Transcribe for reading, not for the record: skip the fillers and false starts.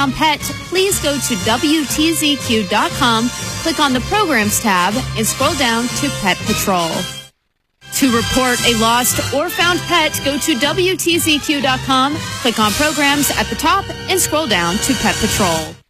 found pet, please go to WTZQ.com, click on the Programs tab, and scroll down to Pet Patrol. To report a lost or found pet, go to WTZQ.com, click on Programs at the top, and scroll down to Pet Patrol.